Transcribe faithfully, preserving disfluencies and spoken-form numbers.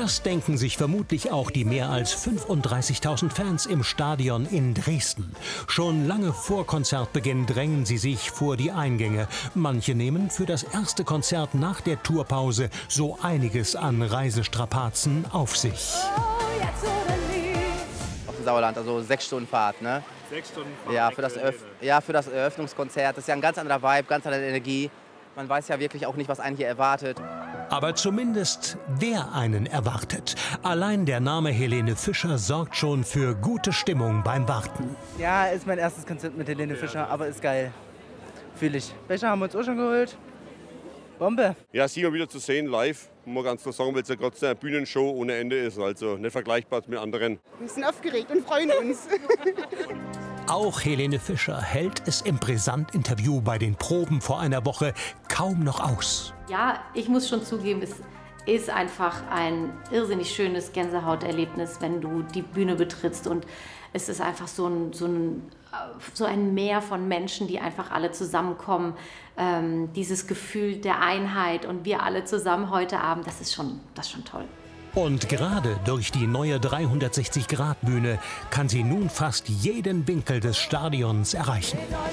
Das denken sich vermutlich auch die mehr als fünfunddreißigtausend Fans im Stadion in Dresden. Schon lange vor Konzertbeginn drängen sie sich vor die Eingänge. Manche nehmen für das erste Konzert nach der Tourpause so einiges an Reisestrapazen auf sich. Auf dem Sauerland, also sechs Stunden Fahrt, ne? Sechs Stunden Fahrt. Ja, für das, Eröff ja, für das Eröffnungskonzert. Das ist ja ein ganz anderer Vibe, ganz andere Energie. Man weiß ja wirklich auch nicht, was einen hier erwartet. Aber zumindest, wer einen erwartet. Allein der Name Helene Fischer sorgt schon für gute Stimmung beim Warten. Ja, ist mein erstes Konzert mit Helene Fischer, aber ist geil. Fühle ich. Becher haben wir uns auch schon geholt. Bombe. Ja, sie mal wieder zu sehen live. Muss ganz klar sagen, weil es ja gerade eine Bühnenshow ohne Ende ist. Also nicht vergleichbar mit anderen. Wir sind aufgeregt und freuen uns. Auch Helene Fischer hält es im Brisant-Interview bei den Proben vor einer Woche kaum noch aus. Ja, ich muss schon zugeben, es ist einfach ein irrsinnig schönes Gänsehauterlebnis, wenn du die Bühne betrittst. Und es ist einfach so ein, so ein, so ein Meer von Menschen, die einfach alle zusammenkommen. Ähm, dieses Gefühl der Einheit und wir alle zusammen heute Abend, das ist schon, das ist schon toll. Und gerade durch die neue dreihundertsechzig Grad Bühne kann sie nun fast jeden Winkel des Stadions erreichen.